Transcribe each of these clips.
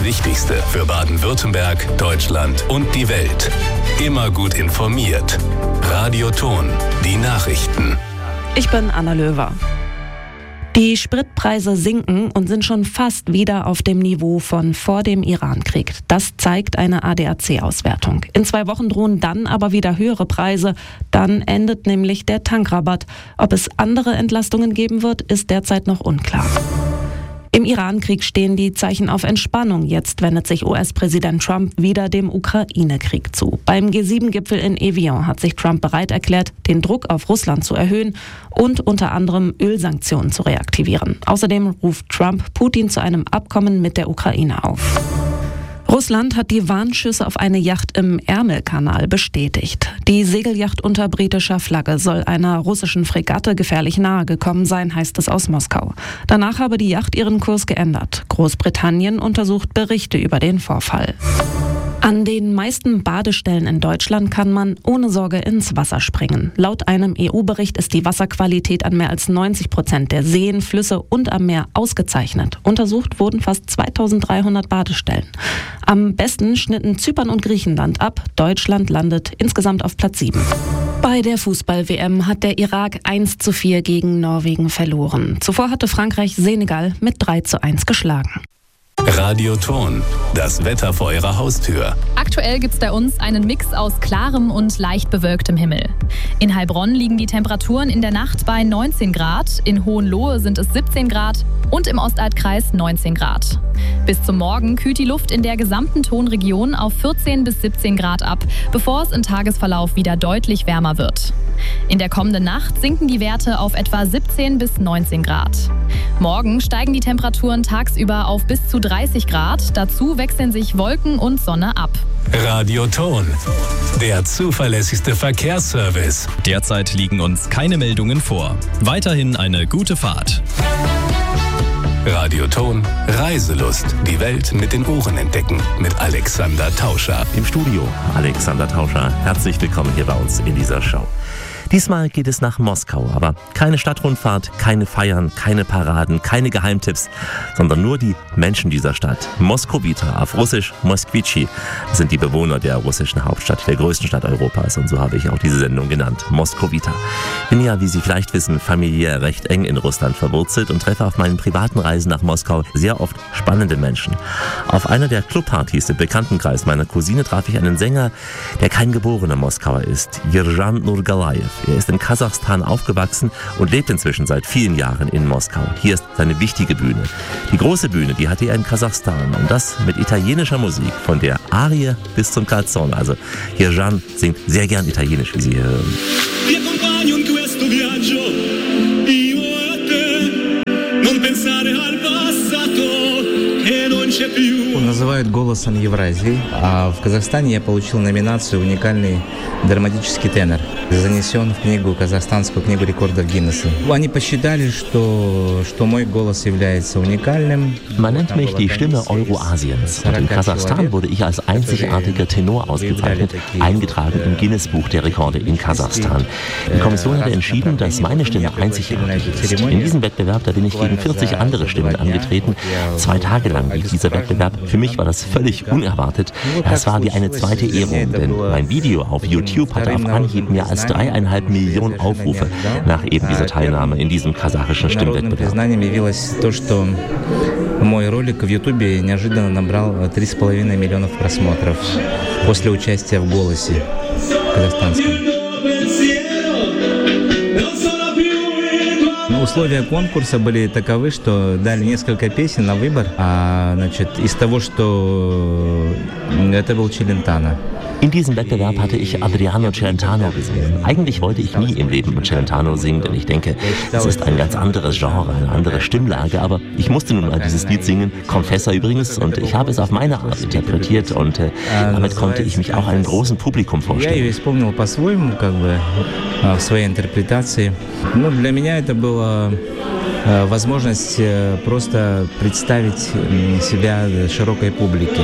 Wichtigste für Baden-Württemberg, Deutschland und die Welt. Immer gut informiert. Radio Ton, die Nachrichten. Ich bin Anna Löwer. Die Spritpreise sinken und sind schon fast wieder auf dem Niveau von vor dem Irankrieg. Das zeigt eine ADAC-Auswertung. In 2 Wochen drohen dann aber wieder höhere Preise. Dann endet nämlich der Tankrabatt. Ob es andere Entlastungen geben wird, ist derzeit noch unklar. Im Irankrieg stehen die Zeichen auf Entspannung. Jetzt wendet sich US-Präsident Trump wieder dem Ukraine-Krieg zu. Beim G7-Gipfel in Evian hat sich Trump bereit erklärt, den Druck auf Russland zu erhöhen und unter anderem Ölsanktionen zu reaktivieren. Außerdem ruft Trump Putin zu einem Abkommen mit der Ukraine auf. Russland hat die Warnschüsse auf eine Yacht im Ärmelkanal bestätigt. Die Segelyacht unter britischer Flagge soll einer russischen Fregatte gefährlich nahe gekommen sein, heißt es aus Moskau. Danach habe die Yacht ihren Kurs geändert. Großbritannien untersucht Berichte über den Vorfall. An den meisten Badestellen in Deutschland kann man ohne Sorge ins Wasser springen. Laut einem EU-Bericht ist die Wasserqualität an mehr als 90% der Seen, Flüsse und am Meer ausgezeichnet. Untersucht wurden fast 2300 Badestellen. Am besten schnitten Zypern und Griechenland ab. Deutschland landet insgesamt auf Platz 7. Bei der Fußball-WM hat der Irak 1:4 gegen Norwegen verloren. Zuvor hatte Frankreich Senegal mit 3:1 geschlagen. Radio Ton, das Wetter vor Ihrer Haustür. Aktuell gibt's bei uns einen Mix aus klarem und leicht bewölktem Himmel. In Heilbronn liegen die Temperaturen in der Nacht bei 19 Grad, in Hohenlohe sind es 17 Grad und im Ostalbkreis 19 Grad. Bis zum Morgen kühlt die Luft in der gesamten Tonregion auf 14 bis 17 Grad ab, bevor es im Tagesverlauf wieder deutlich wärmer wird. In der kommenden Nacht sinken die Werte auf etwa 17 bis 19 Grad. Morgen steigen die Temperaturen tagsüber auf bis zu 30 Grad. Dazu wechseln sich Wolken und Sonne ab. Radio Ton, der zuverlässigste Verkehrsservice. Derzeit liegen uns keine Meldungen vor. Weiterhin eine gute Fahrt. Radio Ton, Reiselust. Die Welt mit den Ohren entdecken. Mit Alexander Tauscher. Im Studio Alexander Tauscher. Herzlich willkommen hier bei uns in dieser Show. Diesmal geht es nach Moskau, aber keine Stadtrundfahrt, keine Feiern, keine Paraden, keine Geheimtipps, sondern nur die Menschen dieser Stadt. Moskowita, auf Russisch Moskwichi, sind die Bewohner der russischen Hauptstadt, der größten Stadt Europas, und so habe ich auch diese Sendung genannt, Moskowita. Bin ja, wie Sie vielleicht wissen, familiär recht eng in Russland verwurzelt und treffe auf meinen privaten Reisen nach Moskau sehr oft spannende Menschen. Auf einer der Clubpartys im Bekanntenkreis meiner Cousine traf ich einen Sänger, der kein geborener Moskauer ist, Yerjan Nurgalayev. Er ist in Kasachstan aufgewachsen und lebt inzwischen seit vielen Jahren in Moskau. Hier ist seine wichtige Bühne. Die große Bühne, die hatte er in Kasachstan, und das mit italienischer Musik, von der Arie bis zum Calzone. Also Yerjan singt sehr gern Italienisch, wie Sie hier hören. Называют голосом Евразии, а в Казахстане я получил номинацию «Уникальный драматический тенор». Занесен в книгу, казахстанскую книгу рекордов Гиннесса. Они посчитали, что мой голос является уникальным. Man nennt mich die Stimme Euroasiens. Und in Kasachstan wurde ich als einzigartiger Tenor ausgezeichnet, eingetragen im Guinness-Buch der Rekorde in Kasachstan. Die Kommission hatte entschieden, dass meine Stimme einzigartig ist. In diesem Wettbewerb, da bin ich gegen 40 andere Stimmen angetreten. 2 Tage lang lief dieser Wettbewerb. Für mich war das völlig unerwartet. Das war wie eine zweite Ehrung, denn mein Video auf YouTube hatte auf Anhieb mehr als 3,5 Millionen Aufrufe nach eben dieser Teilnahme in diesem kasachischen Stimmwettbewerb. Мой ролик в Ютубе неожиданно набрал 3,5 миллионов просмотров после участия в «Голосе» казахстанском. Условия конкурса были таковы, что дали несколько песен на выбор. Из того, что это был Челентано. In diesem Wettbewerb hatte ich Adriano Celentano gesungen. Eigentlich wollte ich nie im Leben mit Celentano singen, denn ich denke, es ist ein ganz anderes Genre, eine andere Stimmlage, aber ich musste nun mal dieses Lied singen, Confessor übrigens, und ich habe es auf meine Art interpretiert, und damit konnte ich mich auch einem großen Publikum vorstellen. Я ее исполнил по-своему, в своей интерпретации. Для меня это было возможность просто представить себя широкой публике.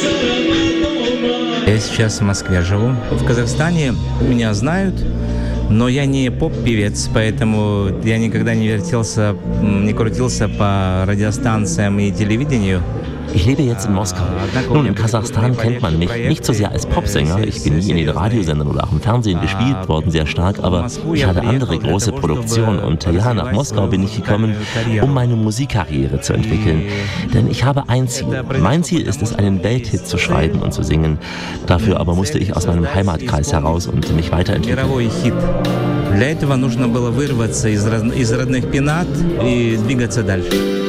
Я сейчас в Москве живу. В Казахстане меня знают, Но я не поп-певец, поэтому я никогда не крутился по радиостанциям и телевидению. Ich lebe jetzt in Moskau. Nun, in Kasachstan kennt man mich nicht so sehr als Popsänger. Ich bin nie in den Radiosendern oder auch im Fernsehen gespielt worden, sehr stark, aber ich hatte andere große Produktionen. Und ja, nach Moskau bin ich gekommen, um meine Musikkarriere zu entwickeln. Denn ich habe ein Ziel. Mein Ziel ist es, einen Welthit zu schreiben und zu singen. Dafür aber musste ich aus meinem Heimatkreis heraus und mich weiterentwickeln. Для этого нужно было вырваться из родных пенат и двигаться дальше.